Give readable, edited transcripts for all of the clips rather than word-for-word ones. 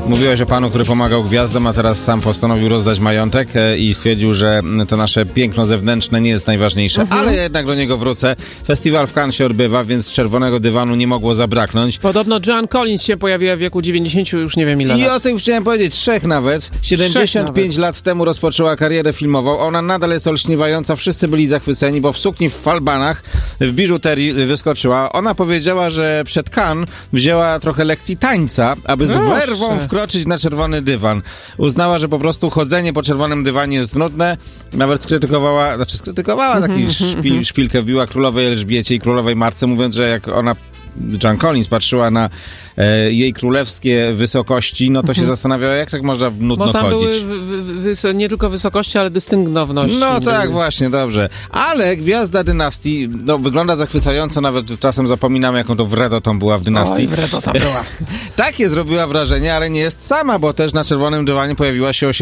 Mówiłeś o panu, który pomagał gwiazdom, a teraz sam postanowił rozdać majątek i stwierdził, że to nasze piękno zewnętrzne nie jest najważniejsze, ale jednak do niego wrócę. Festiwal w Cannes się odbywa, więc czerwonego dywanu nie mogło zabraknąć. Podobno Joan Collins się pojawiła w wieku 90, już nie wiem ile lat. I o tym chciałem powiedzieć, 3 nawet. 75 lat temu rozpoczęła karierę filmową. Ona nadal jest olśniewająca. Wszyscy byli zachwyceni, bo w sukni w falbanach, w biżuterii wyskoczyła. Ona powiedziała, że przed Cannes wzięła trochę lekcji tańca, aby z werwą wkroczyć na czerwony dywan. Uznała, że po prostu chodzenie po czerwonym dywanie jest nudne. Nawet skrytykowała taki szpilkę wbiła królowej Elżbiecie i królowej Marce, mówiąc, że jak ona Joan Collins patrzyła na jej królewskie wysokości, no to się zastanawiała, jak tak można nudno chodzić. Bo tam chodzić. były nie tylko wysokości, ale dystyngowności. No tak, właśnie, dobrze. Ale gwiazda dynastii, no wygląda zachwycająco, nawet czasem zapominamy, jaką to wredotą była w dynastii. Oj, wredota była. Takie zrobiła wrażenie, ale nie jest sama, bo też na czerwonym dywanie pojawiła się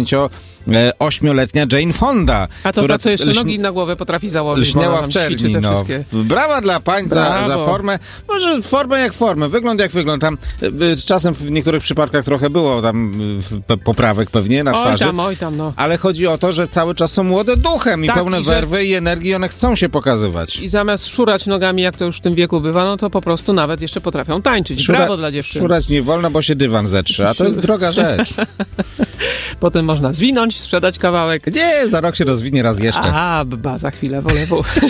88-letnia Jane Fonda. A to ta, co jeszcze nogi na głowę potrafi założyć. Lśniała w czerni, no. Brawa dla pań za formę. Może formę jak formę, wygląd jak wygląd. Tam czasem w niektórych przypadkach trochę było tam poprawek pewnie na twarzy. Oj tam, no. Ale chodzi o to, że cały czas są młode duchem i tak, pełne werwy i energii, one chcą się pokazywać. I zamiast szurać nogami, jak to już w tym wieku bywa, no to po prostu nawet jeszcze potrafią tańczyć. Brawo dla dziewczyn. Szurać nie wolno, bo się dywan zetrze, a to jest droga rzecz. Potem można zwinąć, sprzedać kawałek. Nie, za rok się rozwinie raz jeszcze. Za chwilę, wolę.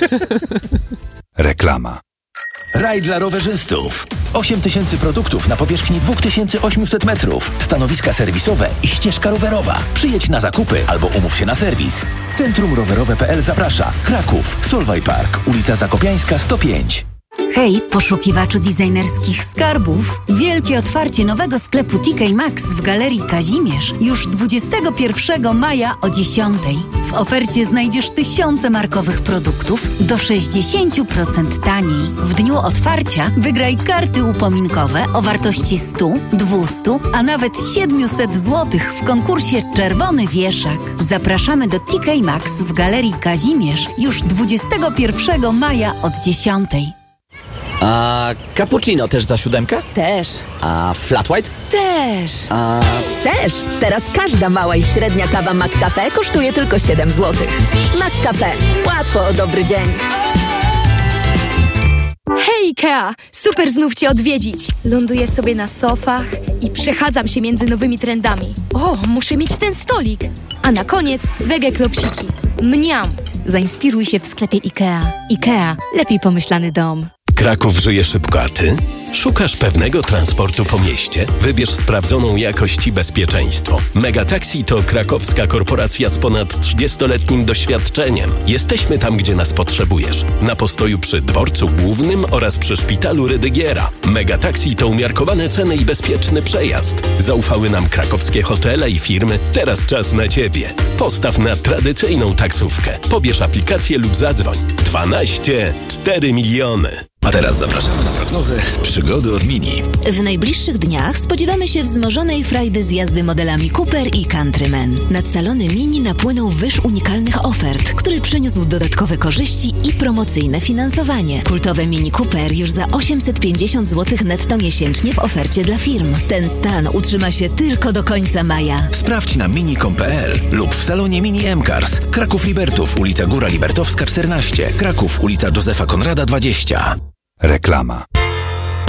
Reklama. Raj dla rowerzystów. 8000 produktów na powierzchni 2800 metrów. Stanowiska serwisowe i ścieżka rowerowa. Przyjedź na zakupy albo umów się na serwis. Centrum Rowerowe.pl zaprasza. Kraków, Solway Park, ulica Zakopiańska 105. Hej, poszukiwaczu designerskich skarbów! Wielkie otwarcie nowego sklepu TK Maxx w Galerii Kazimierz już 21 maja o 10:00. W ofercie znajdziesz tysiące markowych produktów do 60% taniej. W dniu otwarcia wygraj karty upominkowe o wartości 100, 200, a nawet 700 zł w konkursie Czerwony Wieszak. Zapraszamy do TK Maxx w Galerii Kazimierz już 21 maja od 10:00. A cappuccino też za 7? Też. A flat white? Też. Też. Teraz każda mała i średnia kawa McCafe kosztuje tylko 7 zł. McCafe. Łatwo o dobry dzień. Hej Ikea! Super znów Cię odwiedzić. Ląduję sobie na sofach i przechadzam się między nowymi trendami. O, muszę mieć ten stolik. A na koniec wege klopsiki. Mniam! Zainspiruj się w sklepie Ikea. Ikea. Lepiej pomyślany dom. Kraków żyje szybko, a ty? Szukasz pewnego transportu po mieście? Wybierz sprawdzoną jakość i bezpieczeństwo. Megataxi to krakowska korporacja z ponad 30-letnim doświadczeniem. Jesteśmy tam, gdzie nas potrzebujesz. Na postoju przy dworcu głównym oraz przy szpitalu Rydygiera. Megataxi to umiarkowane ceny i bezpieczny przejazd. Zaufały nam krakowskie hotele i firmy. Teraz czas na ciebie. Postaw na tradycyjną taksówkę. Pobierz aplikację lub zadzwoń. 4 miliony. A teraz zapraszamy na prognozę przygody od Mini. W najbliższych dniach spodziewamy się wzmożonej frajdy z jazdy modelami Cooper i Countryman. Nad salony Mini napłynął wyż unikalnych ofert, który przyniósł dodatkowe korzyści i promocyjne finansowanie. Kultowe Mini Cooper już za 850 zł netto miesięcznie w ofercie dla firm. Ten stan utrzyma się tylko do końca maja. Sprawdź na mini.com.pl lub w salonie Mini M-Cars. Kraków Libertów, ulica Góra Libertowska 14. Kraków, ulica Józefa Konrada 20. Reklama.